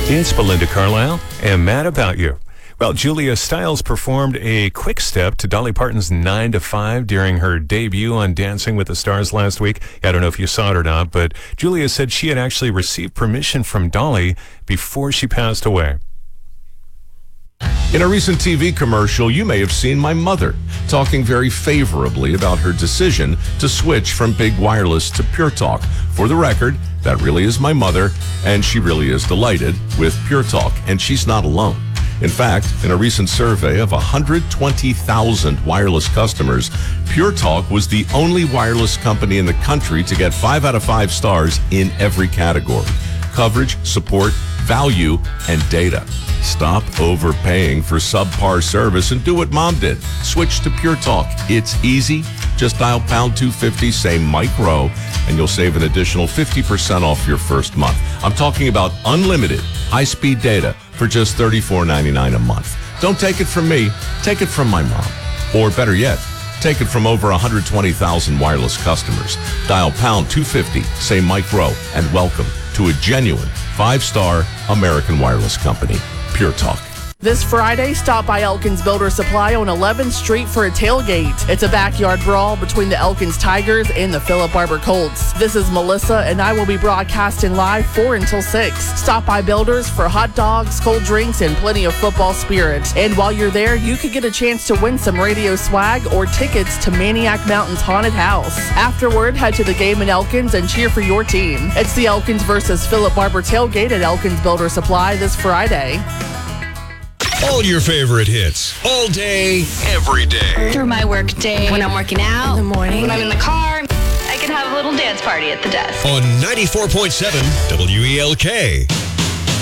It's Belinda Carlisle and Mad About You. Well, Julia Stiles performed a quick step to Dolly Parton's 9 to 5 during her debut on Dancing with the Stars last week. I don't know if you saw it or not, but Julia said she had actually received permission from Dolly before she passed away. In a recent TV commercial, you may have seen my mother talking very favorably about her decision to switch from big wireless to Pure Talk. For the record, that really is my mother, and she really is delighted with Pure Talk, and she's not alone. In fact, in a recent survey of 120,000 wireless customers, Pure Talk was the only wireless company in the country to get 5 out of 5 stars in every category: coverage, support, value, and data. Stop overpaying for subpar service and do what Mom did. Switch to Pure Talk. It's easy. Just dial pound 250, say Mike Rowe, and you'll save an additional 50% off your first month. I'm talking about unlimited high-speed data for just $34.99 a month. Don't take it from me. Take it from my mom. Or better yet, take it from over 120,000 wireless customers. Dial pound 250, say Mike Rowe, and welcome to a genuine 5-star American wireless company, Pure Talk. This Friday, stop by Elkins Builder Supply on 11th Street for a tailgate. It's a backyard brawl between the Elkins Tigers and the Philip Barber Colts. This is Melissa, and I will be broadcasting live 4 until 6. Stop by Builders for hot dogs, cold drinks, and plenty of football spirit. And while you're there, you could get a chance to win some radio swag or tickets to Maniac Mountain's Haunted House. Afterward, head to the game in Elkins and cheer for your team. It's the Elkins versus Philip Barber tailgate at Elkins Builder Supply this Friday. All your favorite hits, all day, every day. Through my work day, when I'm working out, in the morning, when I'm in the car, I can have a little dance party at the desk. On 94.7 WELK.